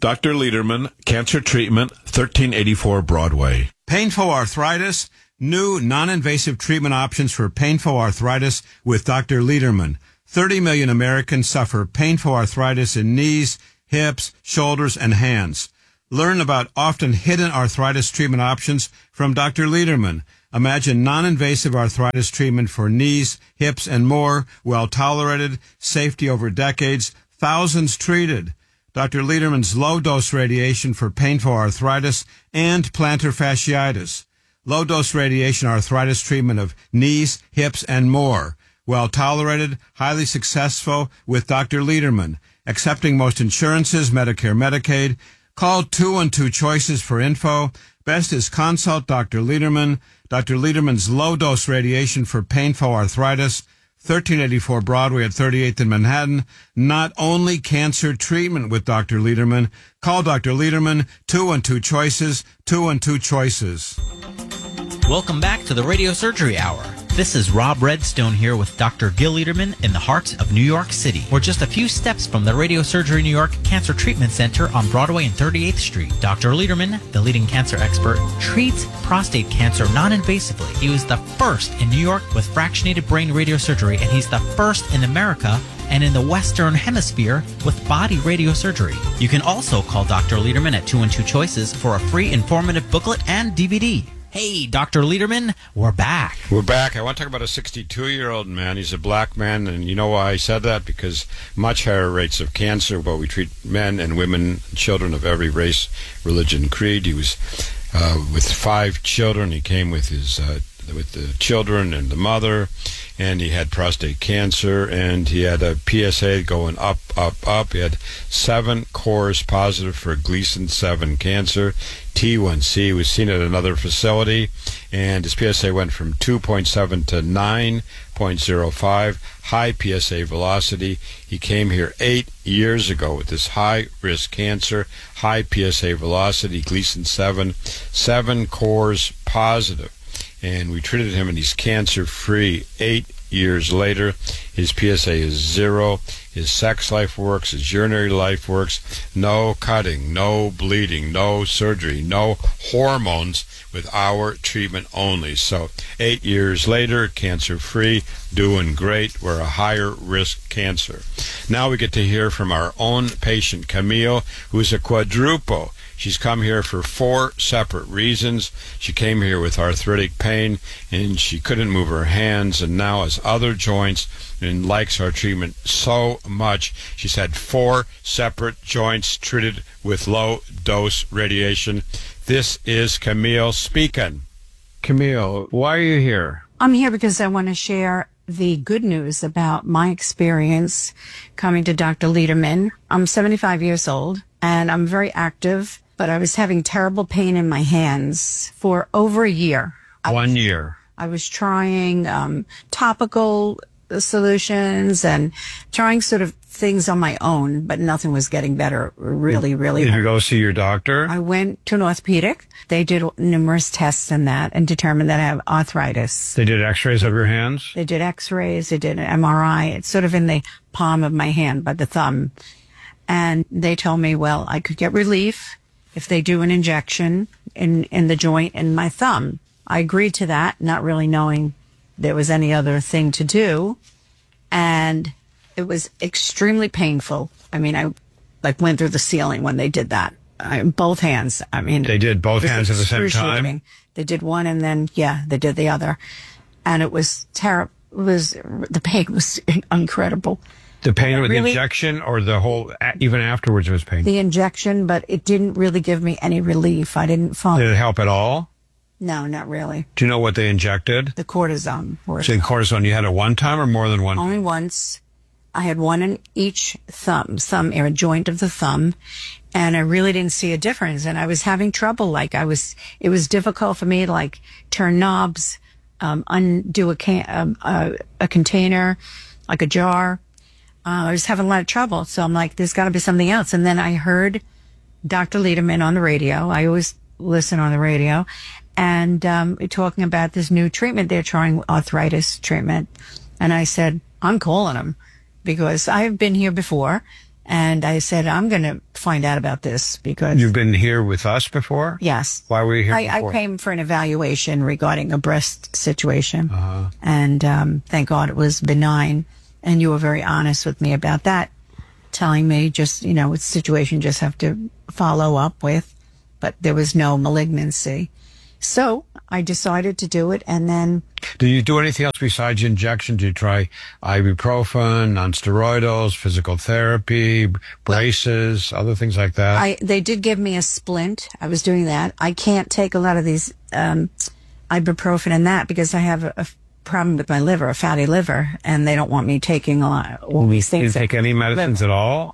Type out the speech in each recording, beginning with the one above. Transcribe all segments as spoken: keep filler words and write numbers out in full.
Doctor Lederman, Cancer Treatment, thirteen eighty-four Broadway. Painful arthritis, new non-invasive treatment options for painful arthritis with Doctor Lederman. thirty million Americans suffer painful arthritis in knees, hips, shoulders, and hands. Learn about often hidden arthritis treatment options from Doctor Lederman. Imagine non-invasive arthritis treatment for knees, hips, and more, well-tolerated, safety over decades, thousands treated. Doctor Lederman's low-dose radiation for painful arthritis and plantar fasciitis. Low-dose radiation arthritis treatment of knees, hips, and more. Well-tolerated, highly successful with Doctor Lederman. Accepting most insurances, Medicare, Medicaid. Call two one two Choices for info. Best is consult Doctor Lederman. Doctor Lederman's low-dose radiation for painful arthritis. thirteen eighty-four Broadway at thirty-eighth in Manhattan. Not only cancer treatment with Doctor Lederman. Call Doctor Lederman, two one two Choices, two one two Choices. Welcome back to the Radio Surgery Hour. This is Rob Redstone here with Doctor Gil Lederman in the heart of New York City. We're just a few steps from the Radio Surgery New York Cancer Treatment Center on Broadway and thirty-eighth Street. Doctor Lederman, the leading cancer expert, treats prostate cancer non-invasively. He was the first in New York with fractionated brain radiosurgery, and he's the first in America and in the Western Hemisphere with body radiosurgery. You can also call Doctor Lederman at two one two Choices for a free informative booklet and D V D. Hey, Doctor Lederman, we're back. We're back. I want to talk about a sixty-two-year-old man. He's a black man, and you know why I said that? Because much higher rates of cancer, but we treat men and women, children of every race, religion, creed. He was uh, with five children. He came with his uh, with the children and the mother, and he had prostate cancer, and he had a P S A going up, up, up. He had seven cores positive for Gleason seven cancer. T one C was seen at another facility, and his P S A went from two point seven to nine point oh five, high P S A velocity. He came here eight years ago with this high-risk cancer, high P S A velocity, Gleason seven, seven cores positive. And we treated him, and he's cancer-free. Eight years later, his P S A is zero. His sex life works. His urinary life works. No cutting, no bleeding, no surgery, no hormones with our treatment only. So eight years later, cancer-free, doing great. We're a higher-risk cancer. Now we get to hear from our own patient, Camille, who's a quadruple. She's come here for four separate reasons. She came here with arthritic pain, and she couldn't move her hands, and now has other joints and likes our treatment so much. She's had four separate joints treated with low-dose radiation. This is Camille speaking. Camille, why are you here? I'm here because I want to share the good news about my experience coming to Doctor Lederman. I'm seventy-five years old, and I'm very active. But I was having terrible pain in my hands for over a year. One year. I was trying um, topical solutions and trying sort of things on my own, but nothing was getting better. Really, really. Did you go see your doctor? I went to an orthopedic. They did numerous tests and that and determined that I have arthritis. They did x-rays of your hands? They did x-rays. They did an M R I. It's sort of in the palm of my hand by the thumb. And they told me, well, I could get relief if they do an injection in, in the joint in my thumb. I agreed to that, not really knowing there was any other thing to do. And it was extremely painful. I mean, I like went through the ceiling when they did that. I, both hands. I mean, they did both hands at the same time? They did one and then, yeah, they did the other. And it was terrible. It was, the pain was incredible. The pain with really, the injection, or the whole, even afterwards was pain? The injection, but it didn't really give me any relief. I didn't fall. Did it help at all? No, not really. Do you know what they injected? The cortisone. cortisone. So the cortisone, you had it one time or more than one? Only once. I had one in each thumb, thumb, or a joint of the thumb, and I really didn't see a difference. And I was having trouble. Like I was, it was difficult for me to like turn knobs, um, undo a can, um, a, a container, like a jar. Uh, I was having a lot of trouble. So I'm like, there's got to be something else. And then I heard Doctor Lederman on the radio. I always listen on the radio. And um, talking about this new treatment. They're trying arthritis treatment. And I said, I'm calling him because I've been here before. And I said, I'm going to find out about this because You've been here with us before? yes, Why were you here I, before? I came for an evaluation regarding a breast situation, Uh-huh. and um, thank God it was benign. And you were very honest with me about that, telling me just you know it's a situation you just have to follow up with, but there was no malignancy. So I decided to do it, and then Did you do anything else besides injection? Did you try ibuprofen, non-steroidals, physical therapy, braces, other things like that? I they did give me a splint. I was doing that. I can't take a lot of these um, ibuprofen and that because I have a, a problem with my liver, a fatty liver, and they don't want me taking a lot all these Did you things. take any medicines at all?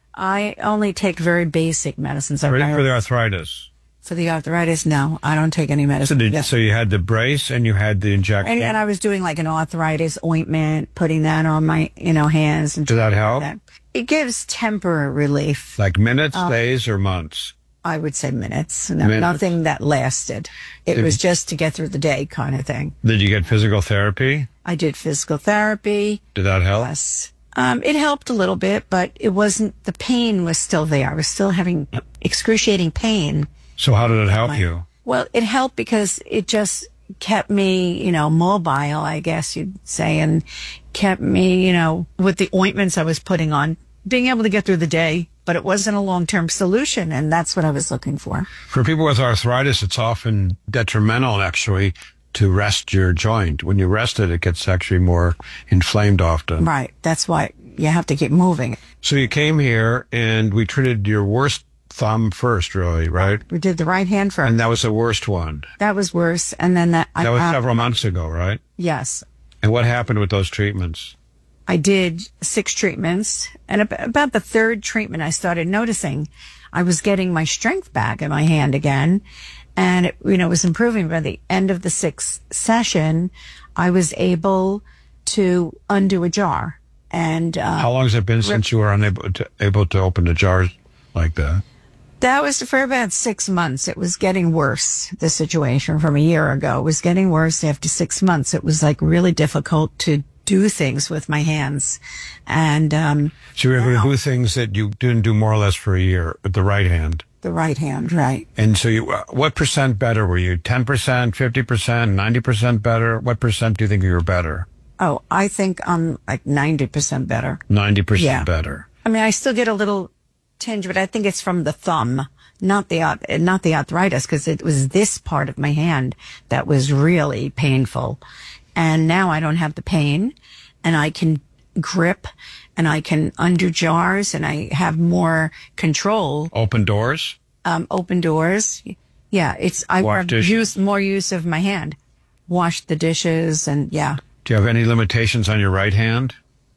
I only take very basic medicines. For, I- for the arthritis? For the arthritis, no, I don't take any So, medicine. did, Yeah. so you had the brace and you had the injection? and, and I was doing like an arthritis ointment, putting that on my, you know, hands. And Did that help? that. It gives temporary relief. Like minutes, Uh, days, or months? I would say minutes. No, Minutes. Nothing that lasted. It Did- was just to get through the day kind of thing. Did you get physical therapy? I did physical therapy. Did that help? Yes. Um, it helped a little bit, but it wasn't, the pain was still there. I was still having excruciating pain. So how did it help you? Well, it helped because it just kept me, you know, mobile, I guess you'd say, and kept me, you know, with the ointments I was putting on, being able to get through the day, but it wasn't a long-term solution, and that's what I was looking for. For people with arthritis, it's often detrimental, actually, to rest your joint. When you rest it, it gets actually more inflamed often. Right. That's why you have to keep moving. So you came here and we treated your worst thumb first, really, right? We did the right hand first. And that was the worst one. That was worse. And then that, I, That was uh, several months ago, right? yes. And what happened with those treatments? I did six treatments, and ab- about the third treatment, I started noticing I was getting my strength back in my hand again, and it, you know, was improving. By the end of the sixth session, I was able to undo a jar, and uh, How long has it been since you were unable to, able to open the jars like that? that was for about six months. It was getting worse. The situation from a year ago was getting worse. After six months, it was like really difficult to do things with my hands, and um, So you were able to do things that you didn't do more or less for a year with the right hand. the right hand, right. And so you, uh, what percent better were you? ten percent, fifty percent, ninety percent better? What percent do you think you were better? Oh, I think I'm like ninety percent better. ninety percent Yeah. better. I mean, I still get a little tinge, but I think it's from the thumb, not the, arth- not the arthritis, because it was this part of my hand that was really painful. And now I don't have the pain, and I can grip, and I can undo jars, and I have more control. Open doors? Um, open doors. Yeah, it's, I Wash have dishes. used more use of my hand. Wash the dishes, and yeah, Do you have any limitations on your right hand?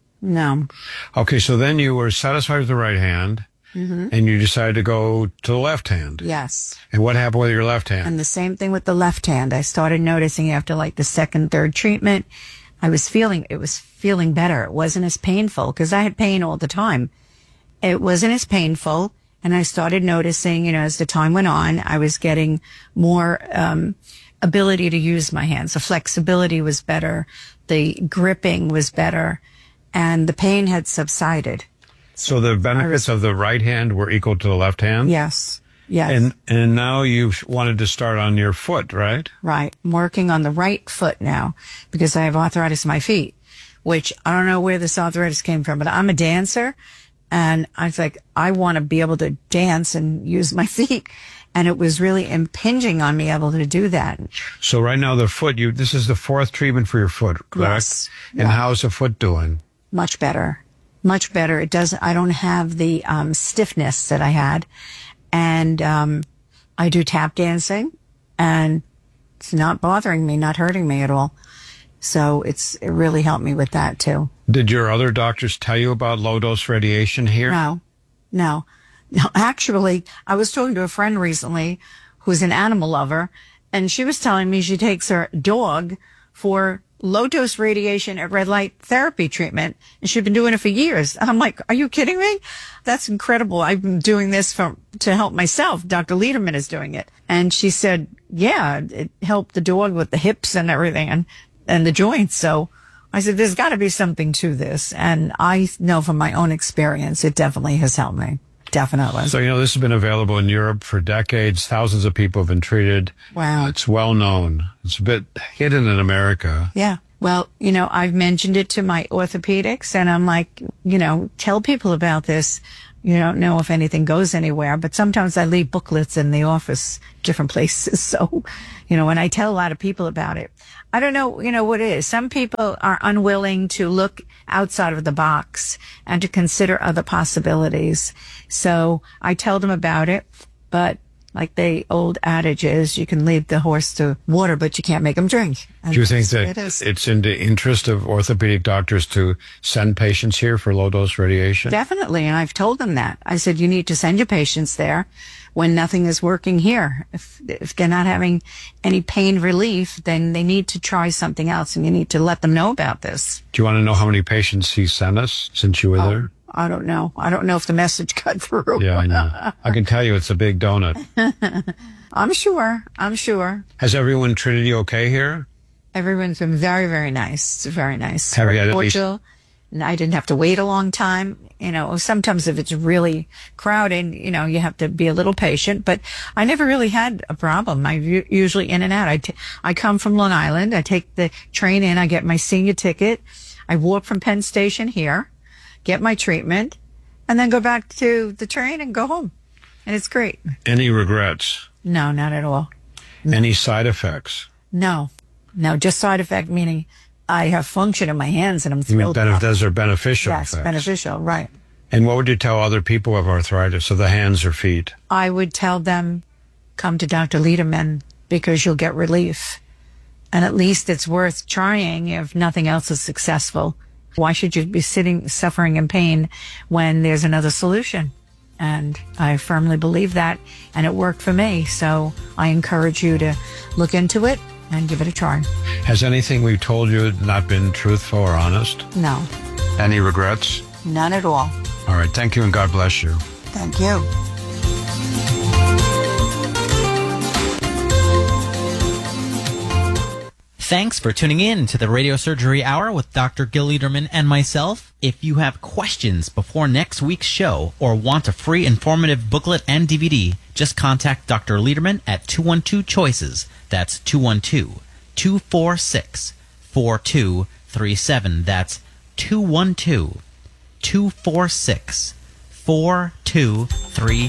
no. Okay, so then you were satisfied with the right hand, and you decided to go to the left hand. Yes. And what happened with your left hand? And the same thing with the left hand. I started noticing after like the second, third treatment, I was feeling, it was feeling better. It wasn't as painful because I had pain all the time. It wasn't as painful. And I started noticing, you know, as the time went on, I was getting more, um, ability to use my hands. The flexibility was better. The gripping was better, and the pain had subsided. So the benefits of the right hand were equal to the left hand? Yes. Yes. And and now you've wanted to start on your foot, right? Right. I'm working on the right foot now because I have arthritis in my feet, which I don't know where this arthritis came from, but I'm a dancer, and I was like, I want to be able to dance and use my feet. And it was really impinging on me able to do that. So right now the foot, you this is the fourth treatment for your foot, correct? Yes. And Yeah. how's the foot doing? Much better. Much better. It doesn't, I don't have the um, stiffness that I had. And um, I do tap dancing, and it's not bothering me, not hurting me at all. So it's, it really helped me with that too. Did your other doctors tell you about low dose radiation here? No, no, no. Actually, I was talking to a friend recently who's an animal lover, and she was telling me she takes her dog for low dose radiation at red light therapy treatment, and she'd been doing it for years. And I'm like, are you kidding me? That's incredible. I've been doing this for, to help myself. Doctor Lederman is doing it. And she said, yeah, it helped the dog with the hips and everything and, and the joints. So I said, there's got to be something to this. And I know from my own experience, it definitely has helped me. definitely. So, you know, this has been available in Europe for decades. Thousands of people have been treated. Wow. It's well known. It's a bit hidden in America. Yeah. Well, you know, I've mentioned it to my orthopedics, and I'm like, you know, tell people about this. You don't know if anything goes anywhere, but sometimes I leave booklets in the office, different places. So, you know, when I tell a lot of people about it, I don't know, you know, what it is. Some people are unwilling to look outside of the box and to consider other possibilities. So I tell them about it, but like the old adage is, you can lead the horse to water, but you can't make him drink. And Do you think that it is. it's in the interest of orthopedic doctors to send patients here for low-dose radiation? Definitely, and I've told them that. I said, you need to send your patients there when nothing is working here. If, if they're not having any pain relief, then they need to try something else, and you need to let them know about this. Do you want to know how many patients he sent us since you were Oh, there? I don't know. I don't know if the message got through. Yeah, I know. I can tell you it's a big donut. I'm sure. I'm sure. Has everyone treated you okay here? Everyone's been very, very nice. Very nice. Have you had at least- cordial. And I didn't have to wait a long time. You know, sometimes if it's really crowded, you know, you have to be a little patient. But I never really had a problem. I u- usually in and out. I, t- I come from Long Island. I take the train in. I get my senior ticket. I walk from Penn Station here, get my treatment, and then go back to the train and go home. And it's great. Any regrets? No, not at all. Any side effects? No, no, just side effect, meaning I have function in my hands and I'm You mean thrilled. benef- about it. those are beneficial Yes, effects? beneficial, right. And what would you tell other people who have arthritis of the hands or feet? I would tell them, come to Doctor Lederman because you'll get relief. And at least it's worth trying if nothing else is successful. Why should you be sitting, suffering in pain when there's another solution? And I firmly believe that, and it worked for me. So I encourage you to look into it and give it a try. Has anything we've told you not been truthful or honest? No, Any regrets? none at all. All right. Thank you and God bless you. Thank you. Thanks for tuning in to the Radio Surgery Hour with Doctor Gil Lederman and myself. If you have questions before next week's show or want a free informative booklet and D V D, just contact Doctor Lederman at two one two choices. That's two one two, two four six, four two three seven. That's two one two, two four six, four two three